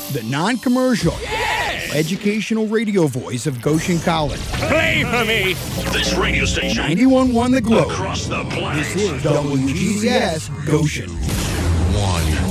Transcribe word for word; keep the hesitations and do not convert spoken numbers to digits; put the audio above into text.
the non-commercial, yes! educational radio voice of Goshen College. Play for me! This radio station. ninety-one point one The Globe. Across the planet. This is W G Z S Goshen. One.